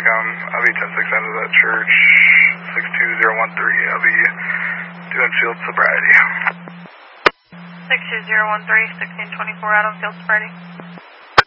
I'll be 10-6 out of that church, 62013. I'll be doing field sobriety. 62013, 1624 out on field sobriety.